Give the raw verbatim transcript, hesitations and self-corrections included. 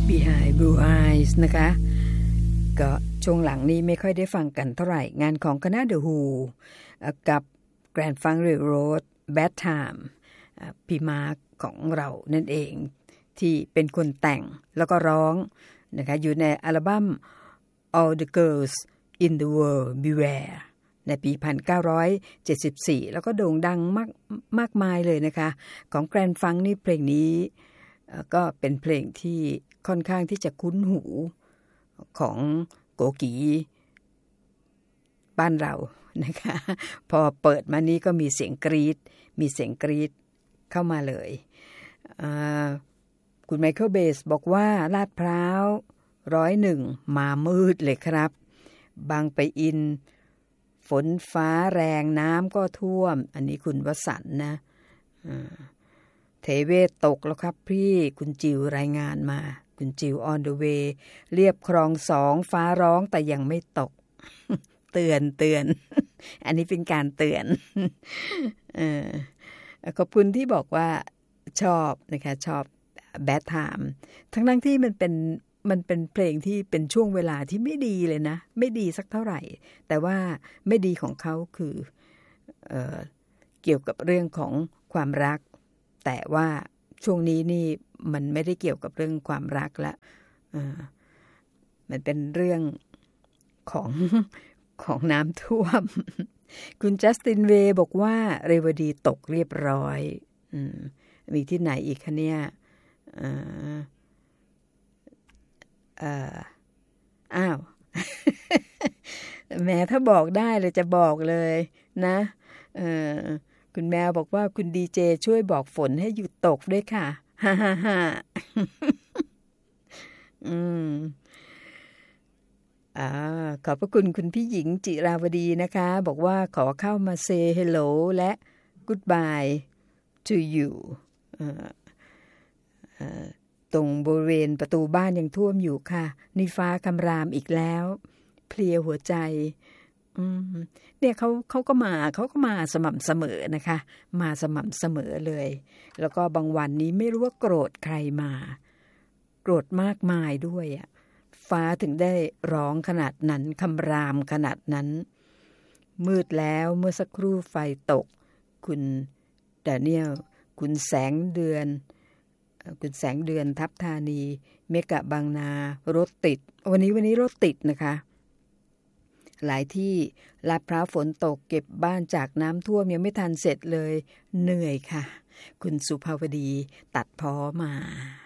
Behind Blue Eyes นะคะก็ช่วงหลังนี้ไม่ค่อยได้ฟังกันเท่าไหร่งานของคณะ The Who กับ Grand Funk Railroad Bad Time พี่มาร์คของเรานั่นเองที่เป็นคนแต่งแล้วก็ร้องนะคะอยู่ในอัลบั้ม All the Girls in the World Beware ในปีหนึ่งพันเก้าร้อยเจ็ดสิบสี่แล้วก็โด่งดังมากมากมายเลยนะคะของ Grand Funk นี่เพลงนี้ก็เป็นเพลงที่ค่อนข้างที่จะคุ้นหูของโกกีบ้านเรานะคะพอเปิดมานี้ก็มีเสียงกรี๊ดมีเสียงกรี๊ดเข้ามาเลยคุณไมเคิลเบสบอกว่าลาดพร้าวร้อยหนึ่งมามืดเลยครับบางปะอินฝนฟ้าแรงน้ำก็ท่วมอันนี้คุณวสันต์นะเทเวศตกแล้วครับพี่คุณจิวรายงานมาคุณจิว on the way เรียบคลองสองฟ้าร้องแต่ยังไม่ตก เตือนเตือน อันนี้เป็นการเตือน เออขอบคุณที่บอกว่าชอบนะคะชอบ Bad Time ทั้งทั้งที่มันเป็นมันเป็นเพลงที่เป็นช่วงเวลาที่ไม่ดีเลยนะไม่ดีสักเท่าไหร่แต่ว่าไม่ดีของเขาคือเอ่อเกี่ยวกับเรื่องของความรักแต่ว่าช่วงนี้นี่มันไม่ได้เกี่ยวกับเรื่องความรักละเอ่อมันเป็นเรื่องของของน้ำท่วมคุณจัสตินเวย์บอกว่าเรวดีตกเรียบร้อยอืมมีที่ไหนอีกคะเนี่ยเอ่อเอ่ออ้าว แม้ถ้าบอกได้เลยจะบอกเลยนะเอ่อคุณแมวบอกว่าคุณดีเจช่วยบอกฝนให้หยุดตกด้วยค่ะฮ่าฮ่าฮ่าอืมอ่าขอบพระคุณคุณพี่หญิงจิราวดีนะคะบอกว่าขอเข้ามา say hello และ goodbye to you อ่าอ่าตรงบริเวณประตูบ้านยังท่วมอยู่ค่ะนี่ฟ้าคำรามอีกแล้วเพลียหัวใจอืมเนี่ยเขาเขาก็มาเขาก็มาสม่ำเสมอนะคะมาสม่ำเสมอเลยแล้วก็บางวันนี้ไม่รู้ว่าโกรธใครมาโกรธมากมายด้วยอ่ะฟ้าถึงได้ร้องขนาดนั้นคำรามขนาดนั้นมืดแล้วเมื่อสักครู่ไฟตกคุณดาเนียลคุณแสงเดือนคุณแสงเดือนทับธานีเมกะบางนารถติดวันนี้วันนี้รถติดนะคะหลายที่ลาดพร้าวฝนตกเก็บบ้านจากน้ำท่วมยังไม่ทันเสร็จเลยเหนื่อยค่ะคุณสุภาวดีตัดพ้อมา